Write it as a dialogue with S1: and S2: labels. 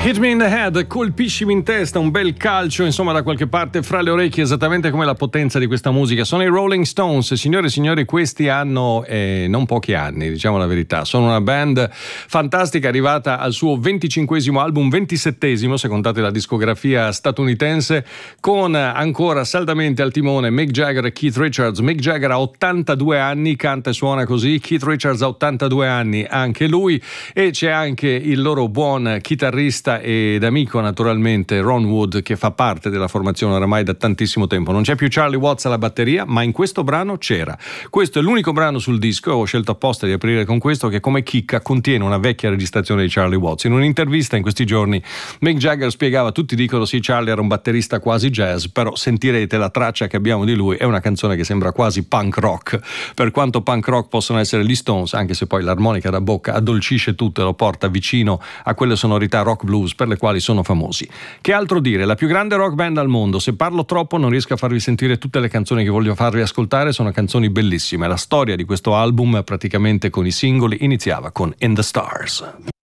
S1: Hit me in the head, colpiscimi in testa, un bel calcio insomma da qualche parte fra le orecchie, esattamente come la potenza di questa musica. Sono i Rolling Stones, signore e signori, questi hanno non pochi anni, diciamo la verità, sono una band fantastica arrivata al suo 25esimo album, 27esimo se contate la discografia statunitense, con ancora saldamente al timone Mick Jagger e Keith Richards. Mick Jagger ha 82 anni, canta e suona così, Keith Richards ha 82 anni anche lui, e c'è anche il loro buon chitarrista ed amico naturalmente Ron Wood, che fa parte della formazione oramai da tantissimo tempo. Non c'è più Charlie Watts alla batteria, ma in questo brano c'era. Questo è l'unico brano sul disco, ho scelto apposta di aprire con questo, che come chicca contiene una vecchia registrazione di Charlie Watts. In un'intervista in questi giorni Mick Jagger spiegava, tutti dicono sì, Charlie era un batterista quasi jazz, però sentirete la traccia che abbiamo di lui, è una canzone che sembra quasi punk rock, per quanto punk rock possono essere gli Stones, anche se poi l'armonica da bocca addolcisce tutto e lo porta vicino a quelle sonorità rock blues per le quali sono famosi. Che altro dire? La più grande rock band al mondo. Se parlo troppo non riesco a farvi sentire tutte le canzoni che voglio farvi ascoltare, sono canzoni bellissime. La storia di questo album, praticamente con i singoli, iniziava con In the Stars.